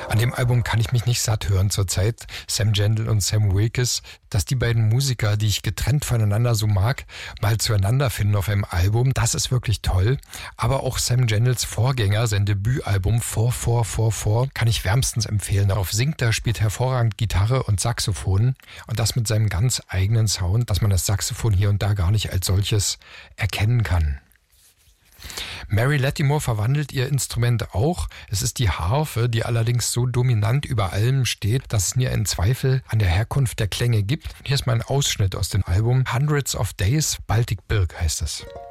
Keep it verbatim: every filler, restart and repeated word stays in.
An dem Album kann ich mich nicht satt hören zurzeit. Sam Gendel und Sam Wilkes, dass die beiden Musiker, die ich getrennt voneinander so mag, mal zueinander finden auf einem Album, das ist wirklich toll. Aber auch Sam Gendels Vorgänger, sein Debütalbum vier vier vier vier, kann ich wärmstens empfehlen. Darauf singt er, spielt hervorragend Gitarre und Saxophon und das mit seinem ganz eigenen Sound, dass man das Saxophon hier und da gar nicht als solches erkennen kann. Mary Lattimore verwandelt ihr Instrument auch. Es ist die Harfe, die allerdings so dominant über allem steht, dass es mir einen Zweifel an der Herkunft der Klänge gibt. Hier ist mal ein Ausschnitt aus dem Album Hundreds of Days, Baltic Birk heißt es.